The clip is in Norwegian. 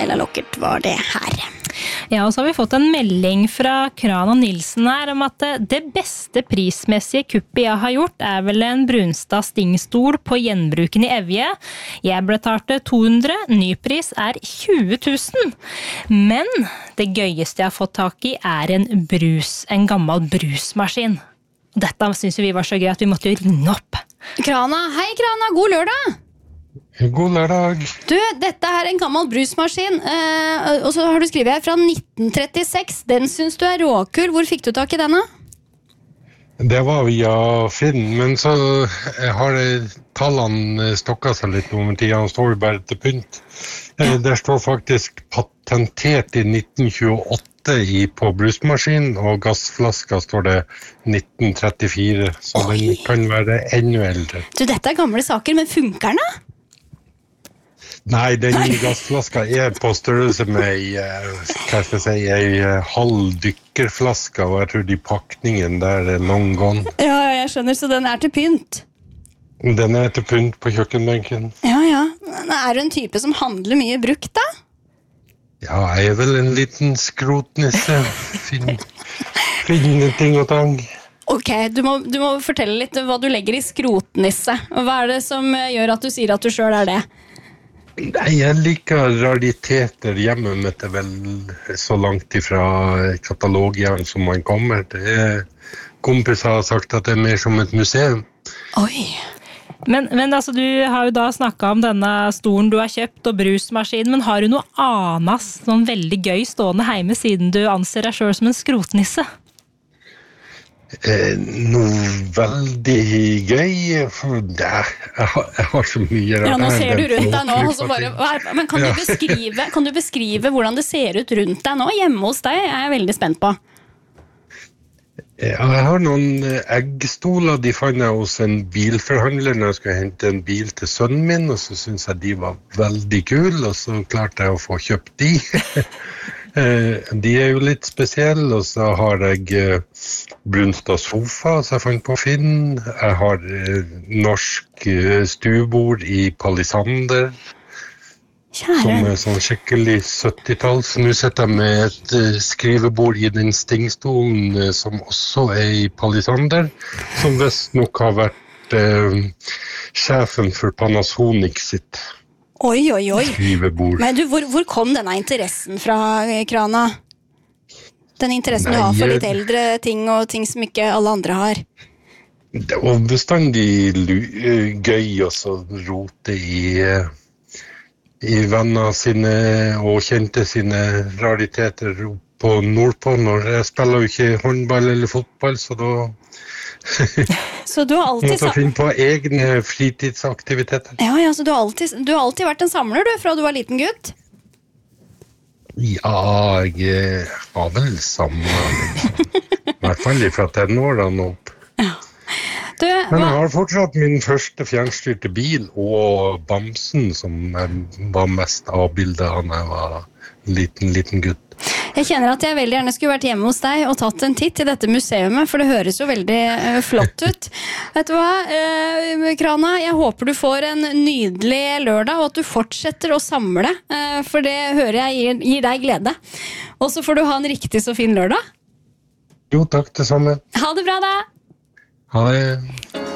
Ella Lockert var det her. Ja, og så har vi fått en melding fra Krana Nilsen her om at det beste prismessige kuppet jeg har gjort vel en Brunstad Stingstol på gjenbruken i Evje. Jeg betalte 200, nypris 20 000. Men det gøyeste jeg har fått tak i en gammel brusmaskin. Dette synes vi var så gøy at vi måtte jo ringe opp. Krana, hei Krana, god lørdag! God lørdag. Du, dette er en gammel brusmaskin, og så har du skrevet her fra 1936. Den synes du råkul. Hvor fikk du tak i denne? Det var via Finn, men så har tallene stokket seg litt over tiden. Han står jo bare til pynt. Der står faktisk patentert i 1928 på brusmaskin, og gassflaska står det 1934, så den kan være ennå eldre. Du, dette gamle saker, men funker den da? Nei, den gassflaska på størrelse med en halv dykkerflaska, og jeg tror de pakningen der long gone. Ja, jeg skjønner, så den til pynt. Den til pynt på kjøkkenbenken. Ja. Er du en type som handler mye brukt da? Ja, jeg vel en liten skrotnisse. Finne ting og tang. Ok, du må fortelle litt hva du legger i skrotnisse. Hva det som gjør at du sier at du selv det? Nei, jeg liker rariteter hjemme med det vel så langt ifra katalogjern som man kommer. Kompiser har sagt at det mer som et museum. Oi. Men altså, du har jo da snakket om denne stolen du har kjøpt og brusmaskinen, men har du noe annet sånn veldig gøy stående hjemme siden du anser deg selv som en skrotnisse? Noe veldig gøy. Jeg har så mye rart. Ja, nå ser du rundt deg nå. Så men kan du beskrive hvordan det ser ut rundt deg nå? Hjemme hos deg er jeg veldig spent på. Ja, jeg har noen eggstoler. De fant jeg hos en bilforhandler når jeg skulle hente en bil til sønnen min, og så synes jeg de var veldig kul, og så klarte jeg å få kjøpt de. De jo litt spesielle, og så har jeg Brunstad sofa, så jeg fant på Finn. Jeg har norsk stuebord i palisander, som sånn skikkelig 70-tall. Så nå sitter jeg med et skrivebord i den stingstolen, som også i palisander, som visst nok har vært sjefen for Panasonic sitt. Oi. Skrivebord. Men du, hvor kom denne interessen fra, Krana? Den interessen du har for litt eldre ting og ting som ikke alle andre har? Det var bestandig gøy å rote i venner sine og kjente sine rariteter på Nordpå. Jeg spiller jo ikke håndball eller fotball, så da så du har alltid måtte finne på egne fritidsaktiviteter. Ja, så du har alltid vært en samler, du, fra du var liten gutt? Ja, jeg har vel samlet. I hvert fall fra tenårene opp. Ja. Men jeg har fortsatt min første fjernstyrte bil, og Bamsen, som var mest avbildet av når jeg var liten gutt. Jeg kjenner at jeg veldig gjerne skulle vært hjemme hos deg og tatt en titt i dette museumet, for det høres jo veldig flott ut. Vet du hva, Krana, jeg håper du får en nydelig lørdag, og at du fortsetter å samle, for det hører jeg gir deg glede. Og så får du ha en riktig så fin lørdag. Jo, takk, det samme. Ha det bra da! Ha det.